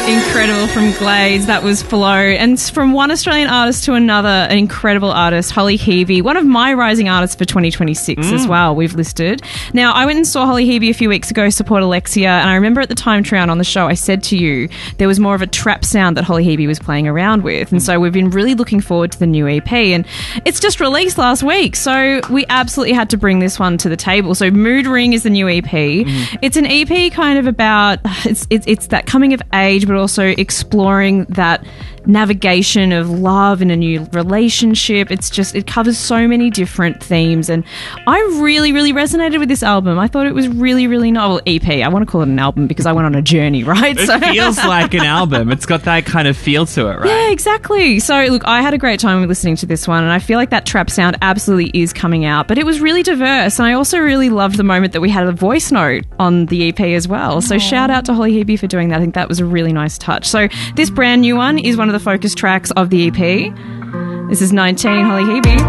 Incredible from Glades. That was Flow. And from one Australian artist to another, an incredible artist, Holly Hebe, one of my rising artists for 2026 as well, we've listed. Now, I went and saw Holly Hebe a few weeks ago support Alexia, and I remember at the time, Treon, on the show, I said to you there was more of a trap sound that Holly Hebe was playing around with. And so we've been really looking forward to the new EP, and it's just released last week, so we absolutely had to bring this one to the table. So Mood Ring is the new EP. It's an EP kind of about, it's that coming of age, but also exploring that navigation of love in a new relationship. It covers so many different themes, and I really, really resonated with this album. I thought it was really, really novel. EP, I want to call it an album because I went on a journey, right? It feels like an album. It's got that kind of feel to it, right? Yeah, exactly. So look, I had a great time listening to this one, and I feel like that trap sound absolutely is coming out, but it was really diverse, and I also really loved the moment that we had a voice note on the EP as well. So shout out to Holly Hebe for doing that. I think that was a really nice touch. So this brand new one is one of the focus tracks of the EP. This is 19, Holly Hebe.